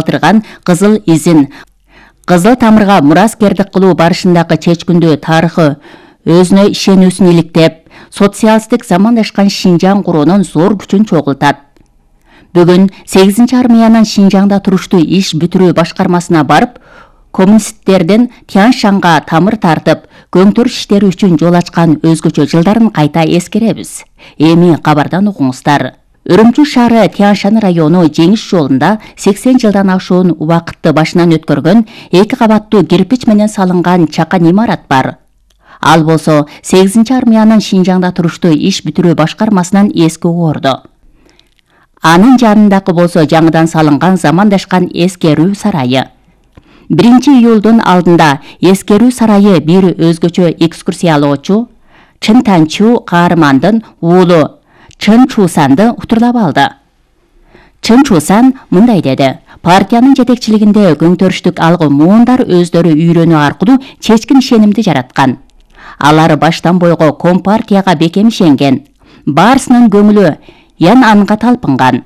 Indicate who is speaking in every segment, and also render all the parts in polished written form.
Speaker 1: калтырган кызыл изин, кызыл тамырга мураскердик кылуу барышындагы чечкиндүү тарыхы өзүнө ишенүүсүн иликтеп, социалисттик замандашкан Шинжаң куруунун зор күчүн чогултат. Бүгүн 8 армиянын Шинжаңда туруштуу иш бүтүрүү башкармасына барып, коммунисттерден Тянь-Шанга тамыр тартып, көңтөрүш иштери үчүн жол ачкан өзгөчө жылдарын кайта эскеребиз. Эми кабардан угуңуздар. Үрүмчү шаары Тянь-Шан району жеңиш жолунда 80 жылдан ашуун убакытты башынан өткөргөн 2 кабаттуу кирпич менен салынган чакан имарат бар. Ал болсо 8 армиянын Шинжаңда туруштуу иш бүтүрүү башкармасынын эски орду. Анын жанындагы болсо жаңыдан салынган замандашкан эскерүү сарайы. 1 июлдун алдында эскерүү сарайы бир өзгөчө экскурсиялоочу Чын Танчу каармандын уулу Чын Чусанды утурлап алды. Чын Чусан мындай деди: партиянын жетекчилигинде көңтөрүштүк алгы муундар өздөрү үйрөнүү аркылуу чечкин ишенимди жараткан. Алар баштан бойго компартияга бекем ишенген. Барысынын көңүлү ян анга талпынган.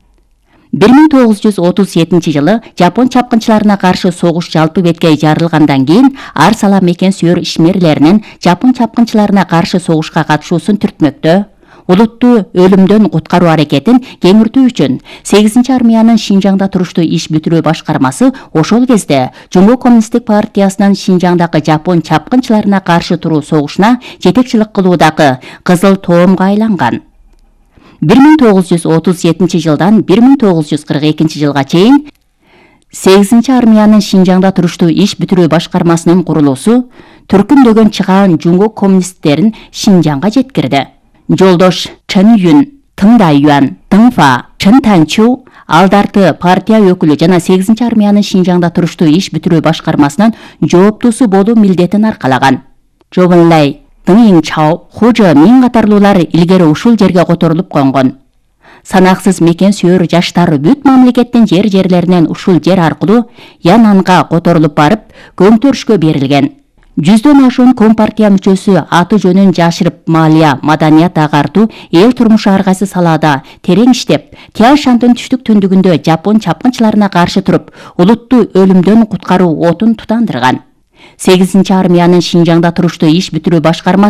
Speaker 1: 1937 жылы Жапон чапкынчыларына каршы согуш жалпы бетке жарылгандан кийин ар сала мекен сүйөр ишмерлеринин Жапон чапкынчыларына каршы согушка катышуусун түртмөктө, улутту өлүмдөн куткаруу аракетин кеңиртүү үчүн 8 армиянын Шинжаңда туруштуу иш бүтүрүү башкармасы ошол кезде Жумгу коммунисттик партиясынын Шинжаңдагы Жапон чапкынчыларына каршы туруу согушуна жетекчилик кылуудагы кызыл тоомго айланган. 1937 жылдан 1942 жылга чейин 8 армиянын Шинжаңда туруштуу иш бүтүрүү башкармасынын курулуусу түркүндөгөн чыгаан Жумгу коммунисттерин Шинжаңга жеткирди. Жолдош Чын Юн, Тың Дайюан, Тыңфа, Чын Танчу алдарты партия өкүлү жана 8 армиянын Шинжаңда туруштуу иш бүтүрүү башкармасынын жооптуусу болуу милдетин аркалаган. Жобонлай Тың Инчао, Ху Жэмин катарлуулар илгери ушул жерге которулуп конгон. Санаксыз мекен сүйөр жаштар бүт мамлекеттин жерлеринен ушул жер аркылуу Янанга которулуп барып, көңтөрүшкө берилген. 100дөн ашуун компартия мүчөсү аты жөнүн жашырып малия, маданият агартуу, эл турмушу ар кайсы салаада терең иштеп, Тянь-Шандын түштүк түндүгүндө Жапон чапкынчыларына каршы туруп, улутту өлүмдөн куткаруу отун тутандырган. 8 армиянын Шинжаңда туруштуу иш бүтүрүү башкармасы